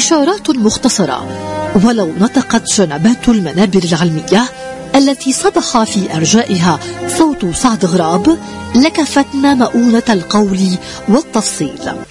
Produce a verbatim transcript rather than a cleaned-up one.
إشارات مختصرة، ولو نطقت جنبات المنابر العلمية التي صدح في أرجائها صوت سعد غراب لكفتنا مؤونة القول والتفصيل.